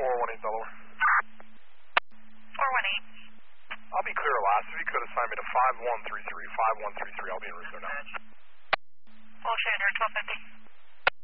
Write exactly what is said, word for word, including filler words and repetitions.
four one eight Delaware. four one eight. I'll be clear last. If you could assign me to five one three three, five one three three, I'll be in route there now. Bullshit, twelve fifty.